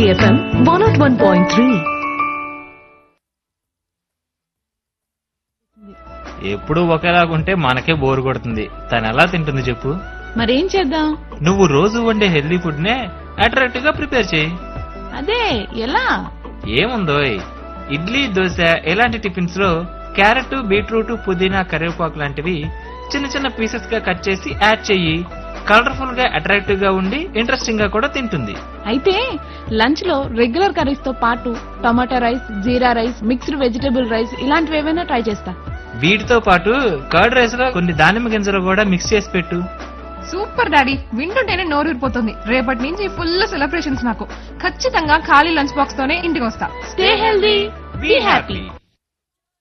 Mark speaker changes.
Speaker 1: City FM 101.3.
Speaker 2: ఎప్పుడు ఒకేలాగుంటే మనకే bore కొడుతుంది. తను ఎలా తింటుంది చెప్పు?
Speaker 3: మరేం చేద్దాం?
Speaker 2: నువ్వు రోజు వండే హెల్దీ ఫుడ్ నే అట్రాక్టివ్ గా ప్రిపేర్ చేయి.
Speaker 3: అదే ఎలా?
Speaker 2: ఏముందోయ్, ఇడ్లీ, దోశ ఇలాంటి టిఫిన్స్ లో క్యారెట్, బీట్రూట్, పుదీనా, కరివేపాకు లాంటివి చిన్న చిన్న పీసెస్ గా కట్ చేసి యాడ్ చెయ్యి. కలర్ఫుల్ గా అట్రాక్టివ్ గా ఉండి ఇంట్రెస్టింగ్ గా కూడా తింటుంది.
Speaker 3: అయితే లంచ్ లో రెగ్యులర్ కర్రీస్ తో పాటు టమాటా రైస్, జీరా రైస్, మిక్స్డ్ వెజిటబుల్ రైస్ ఇలాంటివి ఏమైనా ట్రై చేస్తా.
Speaker 2: వీటితో పాటు కర్డ్ రైస్ లో కొన్ని దానిమ్మ గింజలు కూడా మిక్స్ చేసి పెట్టు.
Speaker 4: సూపర్ డాడీ, వింటుంటేనే నోరూరిపోతుంది. రేపటి నుంచి ఫుల్ సెలబ్రేషన్స్ నాకు. ఖచ్చితంగా ఖాళీ లంచ్ బాక్స్ తోనే ఇంటికి వస్తా.
Speaker 3: Stay healthy, be happy.